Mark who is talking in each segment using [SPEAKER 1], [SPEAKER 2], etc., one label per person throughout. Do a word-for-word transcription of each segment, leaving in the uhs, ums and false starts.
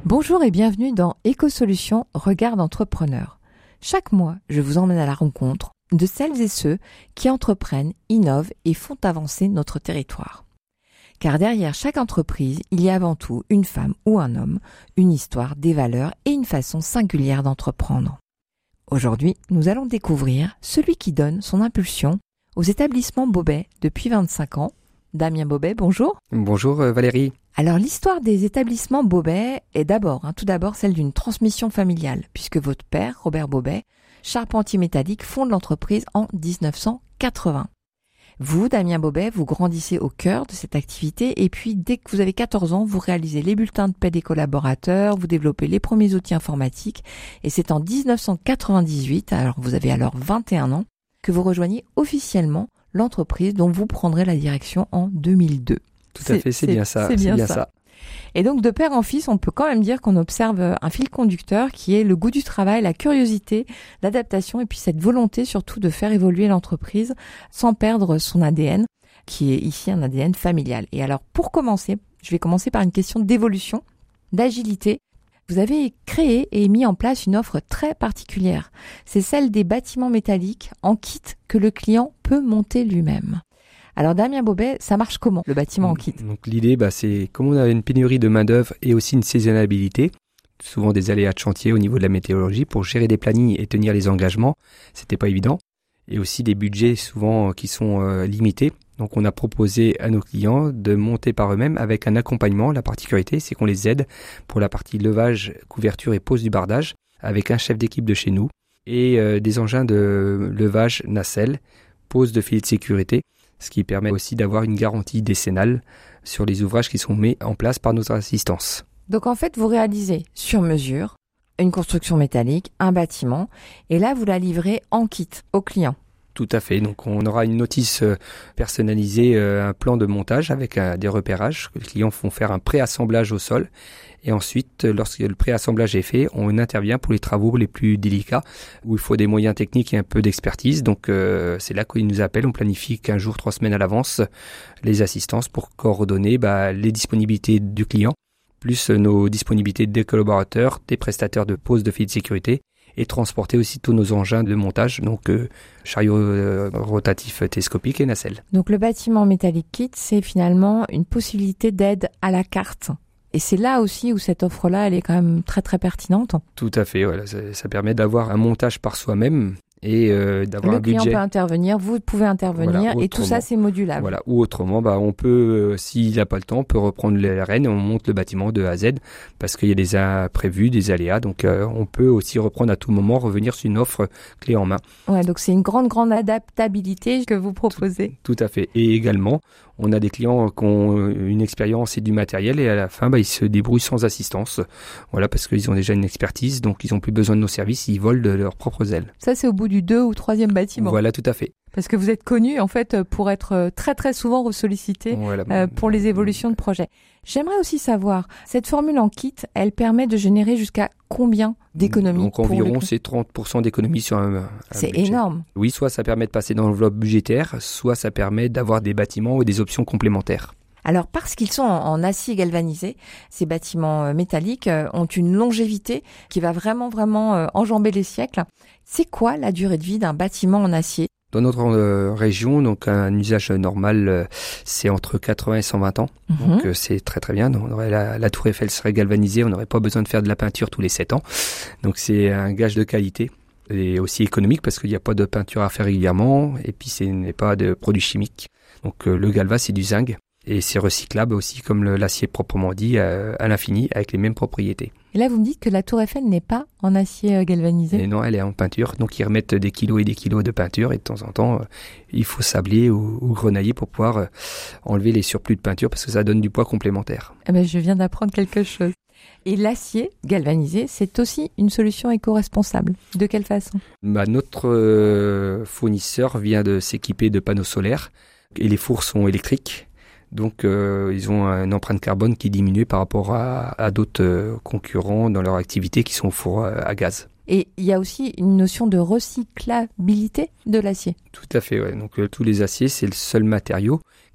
[SPEAKER 1] Bonjour et bienvenue dans Éco-Solutions Regard d'entrepreneur. Chaque mois, je vous emmène à la rencontre de celles et ceux qui entreprennent, innovent et font avancer notre territoire. Car derrière chaque entreprise, il y a avant tout une femme ou un homme, une histoire, des valeurs et une façon singulière d'entreprendre. Aujourd'hui, nous allons découvrir celui qui donne son impulsion aux établissements Bobet depuis vingt-cinq ans. Damien Bobet, bonjour.
[SPEAKER 2] Bonjour euh, Valérie.
[SPEAKER 1] Alors l'histoire des établissements Bobet est d'abord, hein, tout d'abord celle d'une transmission familiale, puisque votre père, Robert Bobet, charpentier métallique, fonde l'entreprise en dix-neuf cent quatre-vingts. Vous, Damien Bobet, vous grandissez au cœur de cette activité et puis dès que vous avez quatorze ans, vous réalisez les bulletins de paie des collaborateurs, vous développez les premiers outils informatiques et c'est en dix-neuf cent quatre-vingt-dix-huit, alors vous avez alors vingt et un ans, que vous rejoignez officiellement l'entreprise dont vous prendrez la direction en deux mille deux.
[SPEAKER 2] Tout à fait, c'est, c'est bien ça.
[SPEAKER 1] C'est bien,
[SPEAKER 2] c'est bien
[SPEAKER 1] ça.
[SPEAKER 2] ça.
[SPEAKER 1] Et donc, de père en fils, on peut quand même dire qu'on observe un fil conducteur qui est le goût du travail, la curiosité, l'adaptation et puis cette volonté surtout de faire évoluer l'entreprise sans perdre son A D N, qui est ici un A D N familial. Et alors, pour commencer, je vais commencer par une question d'évolution, d'agilité. Vous avez créé et mis en place une offre très particulière. C'est celle des bâtiments métalliques en kit que le client peut monter lui-même. Alors Damien Bobet, ça marche comment le bâtiment en kit ?
[SPEAKER 2] Donc l'idée, bah, c'est comme on a une pénurie de main d'œuvre et aussi une saisonnalité, souvent des aléas de chantier au niveau de la météorologie, pour gérer des plannings et tenir les engagements, c'était pas évident. Et aussi des budgets souvent qui sont euh, limités. Donc on a proposé à nos clients de monter par eux-mêmes avec un accompagnement. La particularité, c'est qu'on les aide pour la partie levage, couverture et pose du bardage avec un chef d'équipe de chez nous et euh, des engins de levage nacelle, pose de filets de sécurité, ce qui permet aussi d'avoir une garantie décennale sur les ouvrages qui sont mis en place par notre assistance.
[SPEAKER 1] Donc en fait, vous réalisez sur mesure une construction métallique, un bâtiment, et là vous la livrez en kit au client.
[SPEAKER 2] Tout à fait. Donc on aura une notice personnalisée, un plan de montage avec des repérages. Les clients font faire un pré-assemblage au sol. Et ensuite, lorsque le pré-assemblage est fait, on intervient pour les travaux les plus délicats, où il faut des moyens techniques et un peu d'expertise. Donc euh, c'est là qu'ils nous appellent. On planifie quinze jours, trois semaines à l'avance les assistances pour coordonner bah, les disponibilités du client, plus nos disponibilités des collaborateurs, des prestataires de pose de filets de sécurité, et transporter aussi tous nos engins de montage, donc euh, chariot euh, rotatif télescopique et nacelle.
[SPEAKER 1] Donc le bâtiment métallique kit, c'est finalement une possibilité d'aide à la carte. Et c'est là aussi où cette offre-là, elle est quand même très très pertinente.
[SPEAKER 2] Tout à fait, voilà, ça, ça permet d'avoir un montage par soi-même et euh, d'avoir
[SPEAKER 1] le
[SPEAKER 2] un budget.
[SPEAKER 1] Le client peut intervenir, vous pouvez intervenir
[SPEAKER 2] voilà,
[SPEAKER 1] et tout ça c'est modulable.
[SPEAKER 2] Voilà, ou autrement, bah, on peut, euh, s'il n'a pas le temps, on peut reprendre les rênes et on monte le bâtiment de A à Z parce qu'il y a des imprévus, des aléas. Donc euh, on peut aussi reprendre à tout moment, revenir sur une offre clé en main.
[SPEAKER 1] Ouais, donc c'est une grande grande adaptabilité que vous proposez.
[SPEAKER 2] Tout, tout à fait. Et également, on a des clients qui ont une expérience et du matériel et à la fin, bah, ils se débrouillent sans assistance. Voilà, parce qu'ils ont déjà une expertise, donc ils n'ont plus besoin de nos services, ils volent de leurs propres ailes.
[SPEAKER 1] Ça, c'est au bout du deux ou troisième bâtiment.
[SPEAKER 2] Voilà, tout à fait.
[SPEAKER 1] Parce que vous êtes connu, en fait, pour être très très souvent sollicité voilà. euh, pour les évolutions de projets. J'aimerais aussi savoir, cette formule en kit, elle permet de générer jusqu'à combien d'économies ?
[SPEAKER 2] Donc environ, c'est trente pour cent d'économies sur un, un
[SPEAKER 1] C'est
[SPEAKER 2] budget.
[SPEAKER 1] énorme.
[SPEAKER 2] Oui, soit ça permet de passer dans l'enveloppe budgétaire, soit ça permet d'avoir des bâtiments ou des options complémentaires.
[SPEAKER 1] Alors, parce qu'ils sont en acier galvanisé, ces bâtiments métalliques ont une longévité qui va vraiment, vraiment enjamber les siècles. C'est quoi la durée de vie d'un bâtiment en acier ?
[SPEAKER 2] Dans notre euh, région, donc un usage normal, euh, c'est entre quatre-vingts et cent vingt ans. Mm-hmm. Donc euh, c'est très très bien. Donc, on aurait la, la tour Eiffel serait galvanisée, on n'aurait pas besoin de faire de la peinture tous les sept ans. Donc c'est un gage de qualité et aussi économique parce qu'il n'y a pas de peinture à faire régulièrement et puis ce n'est pas de produits chimiques. Donc euh, le galva, c'est du zinc. Et c'est recyclable aussi comme le, l'acier proprement dit à, à l'infini avec les mêmes propriétés.
[SPEAKER 1] Et là vous me dites que la tour Eiffel n'est pas en acier galvanisé ?
[SPEAKER 2] Et non, elle est en peinture, donc ils remettent des kilos et des kilos de peinture et de temps en temps euh, il faut sabler ou, ou grenailler pour pouvoir euh, enlever les surplus de peinture parce que ça donne du poids complémentaire.
[SPEAKER 1] Eh ben, je viens d'apprendre quelque chose. Et l'acier galvanisé, c'est aussi une solution éco-responsable. De quelle façon ?
[SPEAKER 2] Bah, notre euh, fournisseur vient de s'équiper de panneaux solaires et les fours sont électriques. Donc euh, ils ont une empreinte carbone qui diminue par rapport à, à d'autres euh, concurrents dans leur activité qui sont au four à, à gaz.
[SPEAKER 1] Et il y a aussi une notion de recyclabilité de l'acier.
[SPEAKER 2] Tout à fait, ouais. Donc euh, tous les aciers, c'est le seul matériau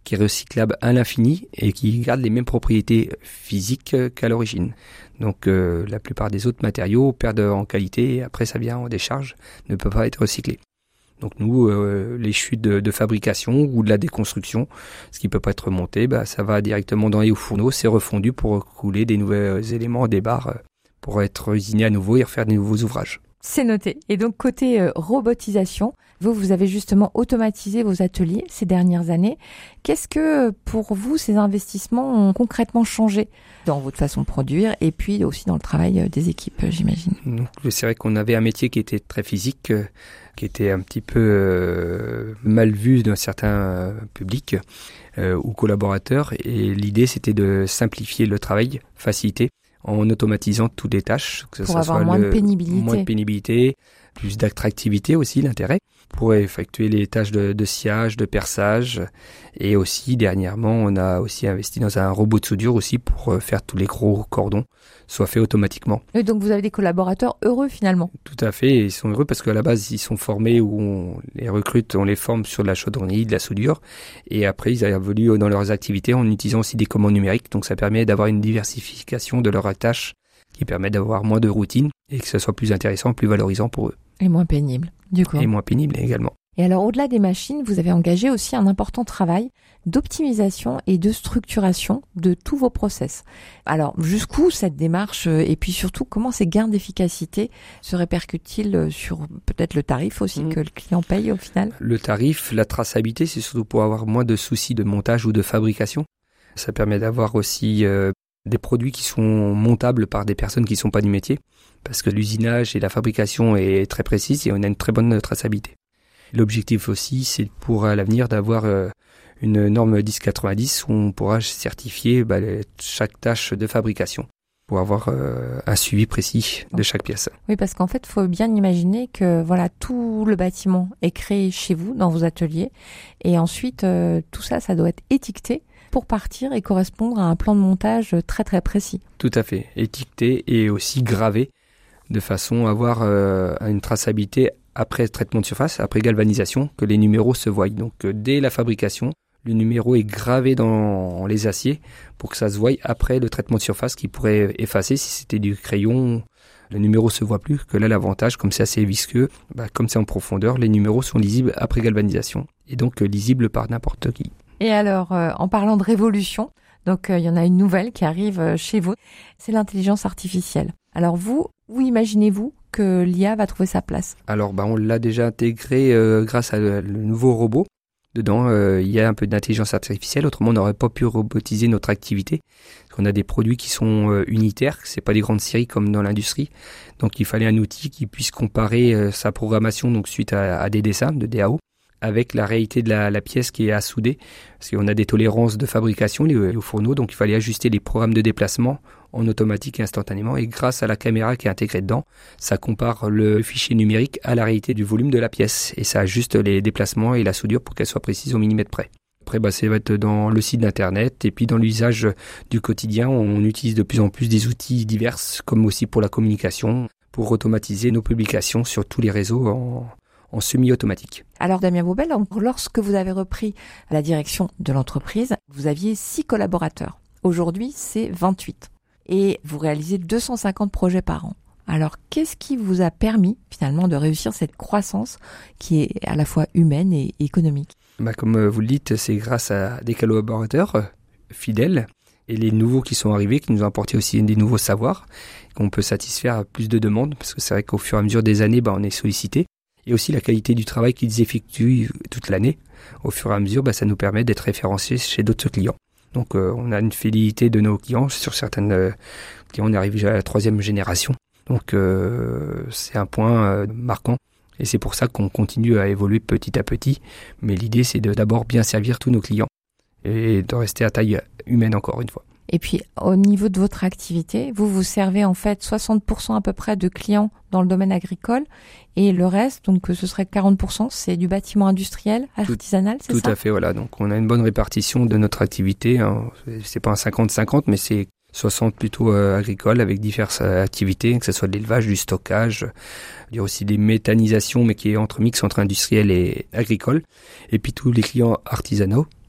[SPEAKER 2] qui est recyclable à l'infini et qui garde les mêmes propriétés physiques qu'à l'origine. Donc euh, la plupart des autres matériaux perdent en qualité et après ça vient en décharge, ne peut pas être recyclé. Donc nous, euh, les chutes de, de fabrication ou de la déconstruction, ce qui peut pas être remonté, bah, ça va directement dans les hauts fourneaux, c'est refondu pour couler des nouveaux éléments, des barres, pour être usiné à nouveau et refaire des nouveaux ouvrages.
[SPEAKER 1] C'est noté. Et donc côté euh, robotisation, vous, vous avez justement automatisé vos ateliers ces dernières années. Qu'est-ce que pour vous ces investissements ont concrètement changé dans votre façon de produire et puis aussi dans le travail des équipes, j'imagine?
[SPEAKER 2] Donc, c'est vrai qu'on avait un métier qui était très physique, euh, qui était un petit peu euh, mal vu d'un certain euh, public euh, ou collaborateurs. Et l'idée, c'était de simplifier le travail, faciliter, en automatisant toutes les tâches. Que
[SPEAKER 1] pour
[SPEAKER 2] ça
[SPEAKER 1] avoir
[SPEAKER 2] soit
[SPEAKER 1] moins
[SPEAKER 2] le,
[SPEAKER 1] de pénibilité.
[SPEAKER 2] Moins de pénibilité, plus d'attractivité aussi, l'intérêt, pour effectuer les tâches de, de sciage, de perçage. Et aussi, dernièrement, on a aussi investi dans un robot de soudure aussi pour faire tous les gros cordons soient faits automatiquement.
[SPEAKER 1] Et donc, vous avez des collaborateurs heureux finalement?
[SPEAKER 2] Tout à fait, ils sont heureux parce qu'à la base, ils sont formés ou on les recrute, on les forme sur de la chaudronnerie, de la soudure. Et après, ils évoluent dans leurs activités en utilisant aussi des commandes numériques. Donc, ça permet d'avoir une diversification de leurs tâches qui permet d'avoir moins de routine et que ce soit plus intéressant, plus valorisant pour eux.
[SPEAKER 1] Et moins pénible, du coup.
[SPEAKER 2] Et moins pénible également.
[SPEAKER 1] Et alors, au-delà des machines, vous avez engagé aussi un important travail d'optimisation et de structuration de tous vos process. Alors, jusqu'où cette démarche et puis surtout, comment ces gains d'efficacité se répercutent-ils sur peut-être le tarif aussi mmh. que le client paye au final?
[SPEAKER 2] Le tarif, la traçabilité, c'est surtout pour avoir moins de soucis de montage ou de fabrication. Ça permet d'avoir aussi euh, des produits qui sont montables par des personnes qui ne sont pas du métier parce que l'usinage et la fabrication est très précise et on a une très bonne traçabilité. L'objectif aussi, c'est pour à l'avenir d'avoir euh, une norme dix quatre-vingt-dix où on pourra certifier bah, les, chaque tâche de fabrication pour avoir euh, un suivi précis de chaque pièce.
[SPEAKER 1] Oui, parce qu'en fait, il faut bien imaginer que voilà, tout le bâtiment est créé chez vous, dans vos ateliers, et ensuite, euh, tout ça, ça doit être étiqueté pour partir et correspondre à un plan de montage très très précis.
[SPEAKER 2] Tout à fait, étiqueté et aussi gravé, de façon à avoir euh, une traçabilité après traitement de surface, après galvanisation, que les numéros se voient. Donc euh, dès la fabrication, le numéro est gravé dans les aciers pour que ça se voie après le traitement de surface qui pourrait effacer si c'était du crayon. Le numéro se voit plus, que là l'avantage, comme c'est assez visqueux, bah, comme c'est en profondeur, les numéros sont lisibles après galvanisation et donc euh, lisibles par n'importe qui.
[SPEAKER 1] Et alors, euh, en parlant de révolution, donc il euh, y en a une nouvelle qui arrive euh, chez vous, c'est l'intelligence artificielle. Alors vous, où imaginez-vous que l'I A va trouver sa place?
[SPEAKER 2] Alors bah, on l'a déjà intégré euh, grâce à le, le nouveau robot. Dedans, euh, il y a un peu d'intelligence artificielle, autrement on n'aurait pas pu robotiser notre activité. Parce qu'on a des produits qui sont euh, unitaires, c'est pas des grandes séries comme dans l'industrie. Donc il fallait un outil qui puisse comparer euh, sa programmation donc suite à, à des dessins de D A O avec la réalité de la, la pièce qui est à souder. Parce qu'on a des tolérances de fabrication les, les fourneaux, donc il fallait ajuster les programmes de déplacement en automatique et instantanément. Et grâce à la caméra qui est intégrée dedans, ça compare le fichier numérique à la réalité du volume de la pièce. Et ça ajuste les déplacements et la soudure pour qu'elle soit précise au millimètre près. Après, bah, ça va être dans le site d'internet et puis dans l'usage du quotidien, on utilise de plus en plus des outils divers, comme aussi pour la communication, pour automatiser nos publications sur tous les réseaux en, en semi-automatique.
[SPEAKER 1] Alors Damien Baubel, lorsque vous avez repris la direction de l'entreprise, vous aviez six collaborateurs. Aujourd'hui, c'est vingt-huit. Et vous réalisez deux cent cinquante projets par an. Alors, qu'est-ce qui vous a permis finalement de réussir cette croissance qui est à la fois humaine et économique?
[SPEAKER 2] Bah, comme vous le dites, c'est grâce à des collaborateurs euh, fidèles et les nouveaux qui sont arrivés, qui nous ont apporté aussi des nouveaux savoirs, qu'on peut satisfaire à plus de demandes, parce que c'est vrai qu'au fur et à mesure des années, bah, on est sollicité. Et aussi la qualité du travail qu'ils effectuent toute l'année. Au fur et à mesure, bah, ça nous permet d'être référencés chez d'autres clients. Donc euh, on a une fidélité de nos clients. Sur certaines euh, clients, on arrive déjà à la troisième génération. Donc euh, c'est un point euh, marquant. Et c'est pour ça qu'on continue à évoluer petit à petit. Mais l'idée, c'est de d'abord bien servir tous nos clients et de rester à taille humaine encore une fois.
[SPEAKER 1] Et puis, au niveau de votre activité, vous vous servez en fait soixante pour cent à peu près de clients dans le domaine agricole et le reste, donc ce serait quarante pour cent, c'est du bâtiment industriel, artisanal, c'est
[SPEAKER 2] tout
[SPEAKER 1] ça?
[SPEAKER 2] Tout à fait, voilà. Donc on a une bonne répartition de notre activité. Hein. C'est pas un cinquante cinquante, mais c'est soixante plutôt euh, agricole avec diverses euh, activités, que ce soit de l'élevage, du stockage, il y a aussi des méthanisations, mais qui est entre mix entre industriel et agricole. Et puis tous les clients artisanaux,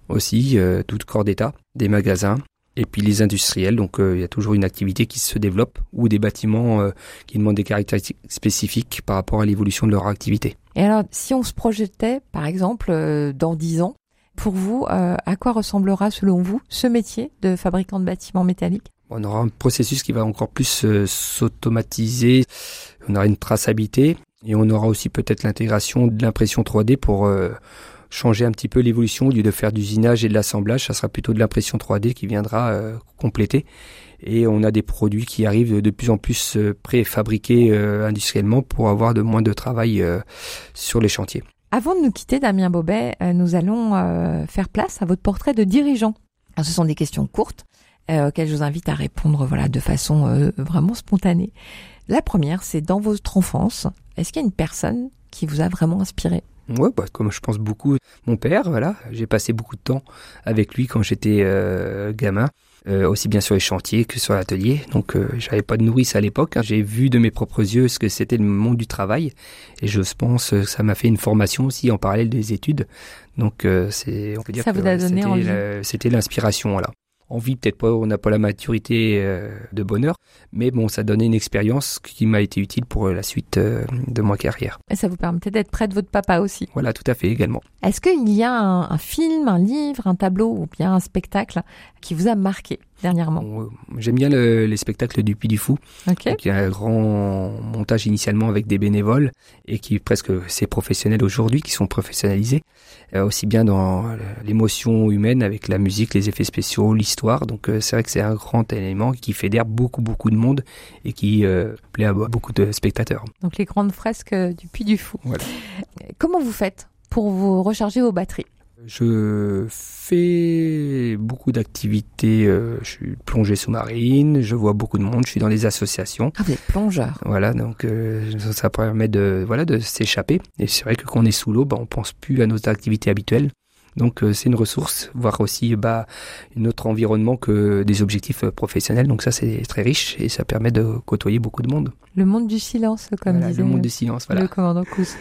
[SPEAKER 2] aussi, euh, tout corps d'État, des magasins, et puis les industriels. Donc il euh, y a toujours une activité qui se développe ou des bâtiments euh, qui demandent des caractéristiques spécifiques par rapport à l'évolution de leur activité.
[SPEAKER 1] Et alors, si on se projetait, par exemple, euh, dans dix ans, pour vous, euh, à quoi ressemblera, selon vous, ce métier de fabricant de bâtiments métalliques ?
[SPEAKER 2] On aura un processus qui va encore plus euh, s'automatiser, on aura une traçabilité et on aura aussi peut-être l'intégration de l'impression trois D pour euh, changer un petit peu l'évolution. Au lieu de faire d'usinage et de l'assemblage, ça sera plutôt de l'impression trois D qui viendra euh, compléter. Et on a des produits qui arrivent de plus en plus euh, préfabriqués euh, industriellement pour avoir de moins de travail euh, sur les chantiers.
[SPEAKER 1] Avant de nous quitter, Damien Bobet, euh, nous allons euh, faire place à votre portrait de dirigeant. Alors, ce sont des questions courtes euh, auxquelles je vous invite à répondre voilà, de façon euh, vraiment spontanée. La première, c'est dans votre enfance, est-ce qu'il y a une personne qui vous a vraiment inspiré ?
[SPEAKER 2] Ouais, bah, comme je pense beaucoup, mon père, voilà, j'ai passé beaucoup de temps avec lui quand j'étais euh, gamin, euh, aussi bien sur les chantiers que sur l'atelier. Donc, euh, j'avais pas de nourrice à l'époque. Hein. J'ai vu de mes propres yeux ce que c'était le monde du travail, et je pense que ça m'a fait une formation aussi en parallèle des études. Donc, euh, c'est, on peut dire
[SPEAKER 1] ça
[SPEAKER 2] que
[SPEAKER 1] vous a donné
[SPEAKER 2] c'était,
[SPEAKER 1] envie.
[SPEAKER 2] La, c'était l'inspiration, voilà. Envie, peut-être pas, on n'a pas la maturité euh, de bonheur, mais bon, ça donnait une expérience qui m'a été utile pour la suite euh, de ma carrière.
[SPEAKER 1] Et ça vous permettait d'être près de votre papa aussi.
[SPEAKER 2] Voilà, tout à fait, également.
[SPEAKER 1] Est-ce qu'il y a un, un film, un livre, un tableau ou bien un spectacle qui vous a marqué dernièrement ?
[SPEAKER 2] Bon, j'aime bien le, les spectacles du Puy du Fou.
[SPEAKER 1] Okay.
[SPEAKER 2] Donc, il y a un grand montage initialement avec des bénévoles et qui presque c'est professionnel aujourd'hui, qui sont professionnalisés, euh, aussi bien dans l'émotion humaine avec la musique, les effets spéciaux, l'histoire. Donc euh, c'est vrai que c'est un grand élément qui fédère beaucoup beaucoup de monde et qui euh, plaît à beaucoup de spectateurs.
[SPEAKER 1] Donc les grandes fresques du Puy du Fou.
[SPEAKER 2] Voilà.
[SPEAKER 1] Comment vous faites pour vous recharger vos batteries ?
[SPEAKER 2] Je fais beaucoup d'activités, euh, je suis plongée sous-marine, je vois beaucoup de monde, je suis dans les associations.
[SPEAKER 1] Ah, vous êtes plongeur.
[SPEAKER 2] Voilà, donc euh, ça permet de, voilà, de s'échapper. Et c'est vrai que quand on est sous l'eau, bah, on pense plus à nos activités habituelles. Donc euh, c'est une ressource, voir aussi bah, un autre environnement que des objectifs professionnels. Donc ça c'est très riche et ça permet de côtoyer beaucoup de monde.
[SPEAKER 1] Le monde du silence, comme
[SPEAKER 2] voilà,
[SPEAKER 1] disait
[SPEAKER 2] le monde du silence, voilà.
[SPEAKER 1] le commandant Cousteau.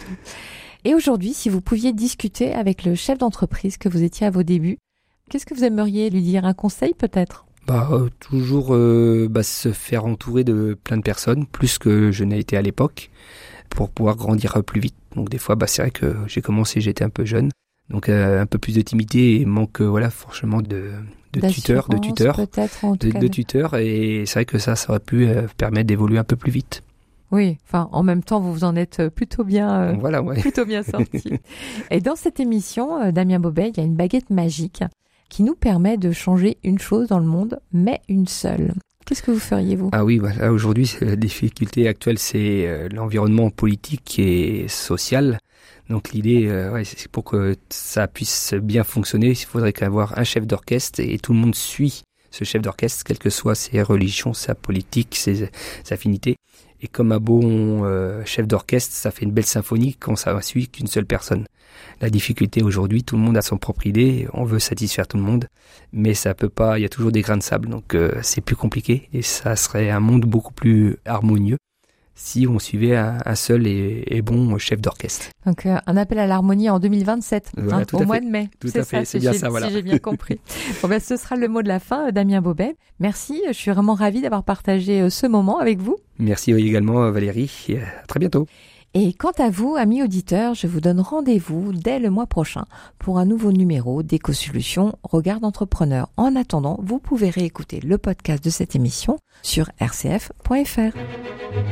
[SPEAKER 1] Et aujourd'hui, si vous pouviez discuter avec le chef d'entreprise que vous étiez à vos débuts, qu'est-ce que vous aimeriez lui dire ? Un conseil peut-être ?
[SPEAKER 2] Bah, euh, toujours euh, bah, se faire entourer de plein de personnes, plus que je n'ai été à l'époque, pour pouvoir grandir plus vite. Donc des fois, bah, c'est vrai que j'ai commencé, j'étais un peu jeune, donc euh, un peu plus de timidité et manque euh, voilà, franchement de, de tuteurs, de tuteurs,
[SPEAKER 1] peut-être, en tout
[SPEAKER 2] de,
[SPEAKER 1] cas,
[SPEAKER 2] de tuteurs, et c'est vrai que ça, ça aurait pu euh, permettre d'évoluer un peu plus vite.
[SPEAKER 1] Oui, enfin, en même temps, vous vous en êtes plutôt bien, euh,
[SPEAKER 2] voilà, ouais.
[SPEAKER 1] plutôt bien sorti. Et dans cette émission, euh, Damien Bobet, il y a une baguette magique qui nous permet de changer une chose dans le monde, mais une seule. Qu'est-ce que vous feriez, vous ?
[SPEAKER 2] Ah oui, voilà, aujourd'hui, la difficulté actuelle, c'est euh, l'environnement politique et social. Donc l'idée, euh, ouais, c'est pour que ça puisse bien fonctionner, il faudrait qu'avoir un chef d'orchestre et tout le monde suit ce chef d'orchestre, quelles que soient ses religions, sa politique, ses, ses affinités. Et comme un bon euh, chef d'orchestre, ça fait une belle symphonie quand ça ne suit qu'une seule personne. La difficulté aujourd'hui, tout le monde a son propre idée, on veut satisfaire tout le monde, mais ça peut pas, il y a toujours des grains de sable, donc euh, c'est plus compliqué et ça serait un monde beaucoup plus harmonieux si on suivait un, un seul et, et bon chef d'orchestre.
[SPEAKER 1] Donc euh, un appel à l'harmonie en deux mille vingt-sept,
[SPEAKER 2] voilà,
[SPEAKER 1] hein, au mois de mai.
[SPEAKER 2] Tout
[SPEAKER 1] c'est
[SPEAKER 2] à fait,
[SPEAKER 1] ça,
[SPEAKER 2] c'est bien ça, voilà.
[SPEAKER 1] Si j'ai bien compris. Bon ben, ce sera le mot de la fin, Damien Bobet. Merci, je suis vraiment ravie d'avoir partagé ce moment avec vous.
[SPEAKER 2] Merci également Valérie, et à très bientôt.
[SPEAKER 1] Et quant à vous, amis auditeurs, je vous donne rendez-vous dès le mois prochain pour un nouveau numéro d'Éco-Solutions Regard d'entrepreneur. En attendant, vous pouvez réécouter le podcast de cette émission sur r c f point f r.